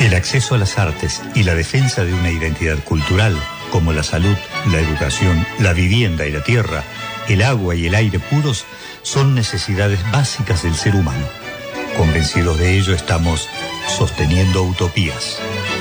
El acceso a las artes y la defensa de una identidad cultural, como la salud, la educación, la vivienda y la tierra, el agua y el aire puros, son necesidades básicas del ser humano. Convencidos de ello, estamos sosteniendo utopías.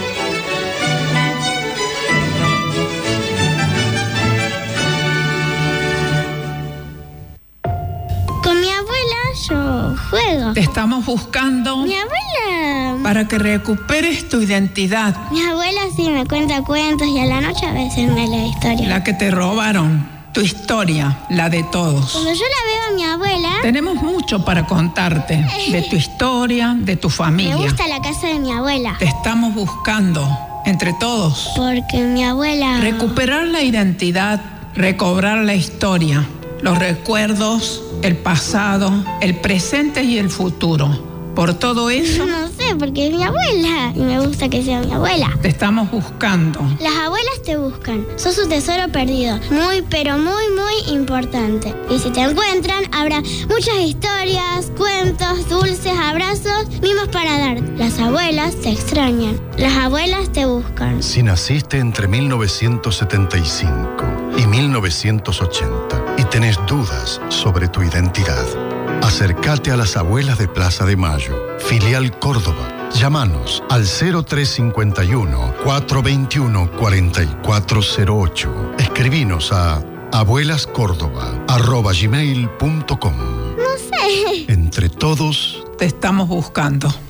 Con mi abuela yo juego. Te estamos buscando. Mi abuela... Para que recuperes tu identidad. Mi abuela sí me cuenta cuentos y a la noche a veces me lee historias. La que te robaron. Tu historia, la de todos. Cuando yo la veo a mi abuela... Tenemos mucho para contarte. De tu historia, de tu familia. Me gusta la casa de mi abuela. Te estamos buscando, entre todos. Porque mi abuela... Recuperar la identidad, recobrar la historia, los recuerdos, el pasado, el presente y el futuro. Por todo eso... No sé, porque es mi abuela y me gusta que sea mi abuela. Te estamos buscando. Las abuelas te buscan. Sos un tesoro perdido. Muy, pero muy, muy importante. Y si te encuentran, habrá muchas historias, cuentos, dulces, abrazos, mimos para dar. Las abuelas te extrañan. Las abuelas te buscan. Si naciste entre 1975 y 1980 y tenés dudas sobre tu identidad, acércate a las abuelas de Plaza de Mayo, filial Córdoba. Llámanos al 0351-421-4408. Escribinos a abuelascórdoba@gmail.com. No sé. Entre todos Te estamos buscando.